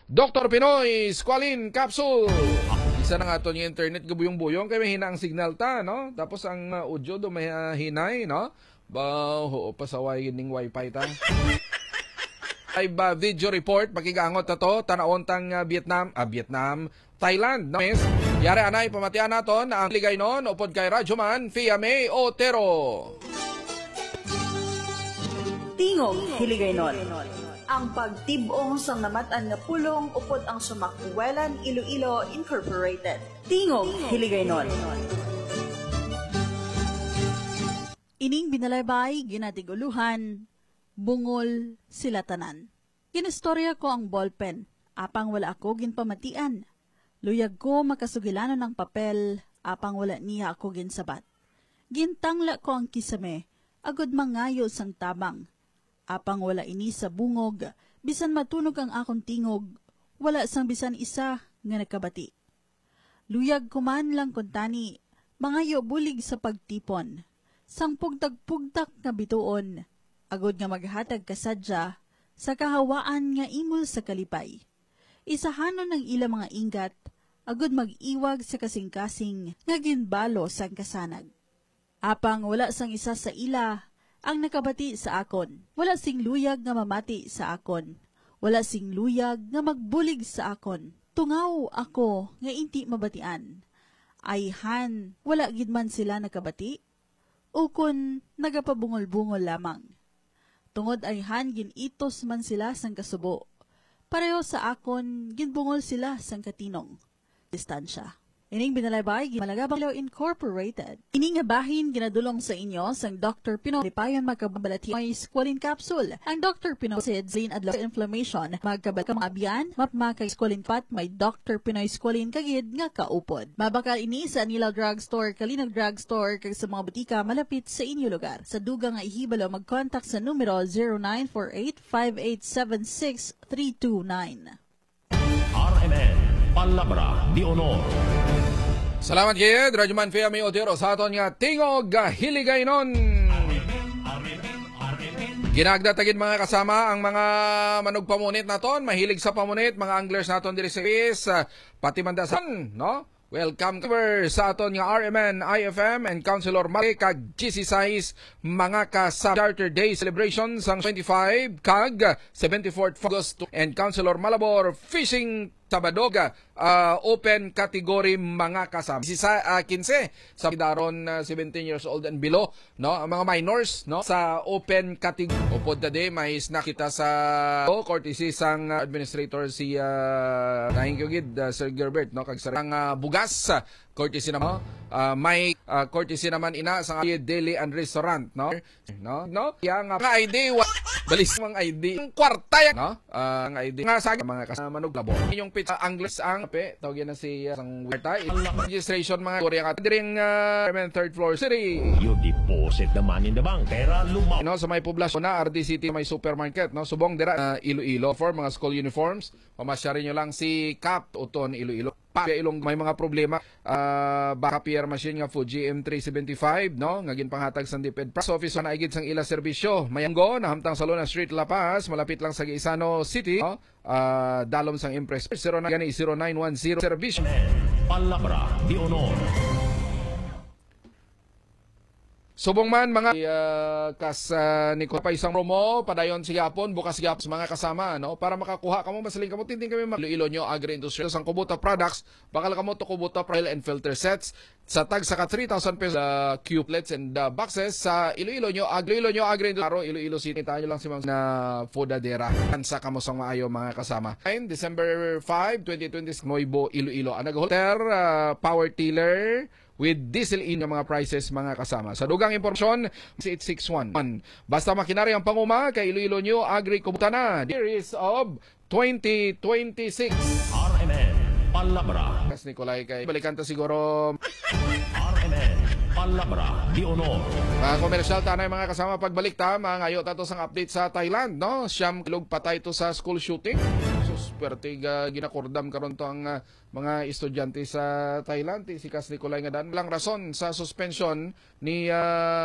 Dr. Pinoy Squalene Capsule. Isa na nga ito yung internet gabuyong-buyong kaya may hina ang signal ta, no? Tapos ang audio do may hinay, no? Pasaway ning wifi ta. Live video report, pakigangot na to, tanaon tang Vietnam, Thailand, no? Yari anay, pamatian naton na ang ligay nun, upod kay Radyoman, Fia May Otero. Tingog hiligay nun. Ang pagtibong sang namatan nga pulong upod ang Sumakbuelan Iloilo Incorporated. Tingog hiligay nun. Ining binalaybay, ginatiguluhan, bungol sila tanan. Ginistorya ko ang ballpen, apang wala ako ginpamatian. Luyag ko makasugilanon ng papel, apang wala niya ako ginsabat. Gintangla ko ang kisame, agod mangayo sang tabang. Apang wala ini sa bungog, bisan matunog ang akong tingog, wala sang bisan isa nga nakabati. Luyag ko man lang kuntani, mangayo bulig sa pagtipon. Sang pugtag-pugtak nga bituon, agod nga maghatag kasadya, sa kahawaan nga imol sa kalipay. Isahanon ng ilang mga ingat, agud mag-iwag sa kasing-kasing nga ginbalo sang kasanag. Apang wala sang isa sa ila ang nakabati sa akon. Wala sing luyag nga mamati sa akon. Wala sing luyag nga magbulig sa akon. Tungaw ako nga inti mabatian. Ayhan, wala gid man sila nakabati? Ukon nagapabungol-bungol lamang. Tungod ayhan ginitos man sila sang kasubo. Pareho sa akon, ginbungol sila sang katinong. Distansya. Ining binalaybay, Malagabang Incorporated. Ining nga bahin ginadulong sa inyo sang Dr. Pinoy Lipayon magkabalati ay Squalene Capsule. Ang Dr. Pinoy Zine adlaw inflammation magkabat ka mga abyan, mapmakay Squalene pat may Dr. Pinoy Squalene kagid nga kaupod. Mabakal ini sa Anilaw Drugstore, Kalinag Drugstore kag sa mga butika malapit sa inyo lugar. Sa dugang nga ihibalo mag-contact sa numero 0948-5876-329. RMN Palabra di Honor. Salamat kayo, Radyoman Fia May Otero sa aton nga tingog hiligay nun. Ginagdatagin mga kasama ang mga manugpamunit naton, mahilig sa pamunit, mga anglers naton diri sa pati mandasan, no? Welcome cover sa aton nga RMN, IFM, and Councilor Mare kag GC Size mga ka Charter Day celebration sang 25 kag 74th August and Councilor Malabor Fishing Sabadog, open category mga kasama. 15 sa daron 17 years old and below, no? Ang mga minors, no? Sa open category. Upod na day may snack kita sa courtesy sang administrator si thank you gid Sir Gerbert, no? Kag sarang bugas courtesy naman may courtesy naman ina sa Daily and Restaurant, no? No? Yang ID balis mang ID ang kwarta yan, no? Ang ID nga sa mga kasama manuglabo. Yung pizza Angles ang pe tawagin na si sang Werta registration mga Korea ka diring third floor city. You deposit the money in the bank. Pera lumaw. No, sa may poblasyon na RD City may supermarket, no? Subong dira Iloilo for mga school uniforms. Pamasyarin nyo lang si Cap Uton Iloilo. Ilong may mga problema baka PR machine nga Fuji M375, no? Ngagin panghatag sa DepEd Press Office na igid sang ila serbisyo. Mayanggo na hamtang sa Luna Street La Paz, malapit lang sa Gisano City, no? Dalom sang Impress 0910 serbisyo. Palabra di Honor. Subong man mga ni ko pa isang promo padayon si Yapon bukas gyapon mga kasama, no, para makakuha kamo masaling kamo tinting kami Iloilo nyo Agri Industry sang Kubota products bakal kamo to Kubota Profile and filter sets sa tag sa 3,000 pesos cuplets and boxes sa Iloilo nyo Agri Industry Iloilo City tayo lang si mga na Fodadera sa kamo sang maayo mga kasama. December 5, 2026 Noibo Iloilo ang nag-hotel power tiller with diesel in yung mga prices mga kasama. Sa dugang impormasyon, 8661. Basta makinari ang panguma kay Iloilo nyo Agri Kubota na. Series of 2026. RMN Palabra. Kas Nicolay kay balikan ta siguro. RMN Palabra di Honor. Komersyal tanay mga kasama pagbalik ta ngayo tato sang update sa Thailand, no? Siyam kilog patay to sa school shooting. Swerte ginakordam karon to ang mga estudyante sa Thailand. Si Kas Nicolay nga dan lang rason sa suspension ni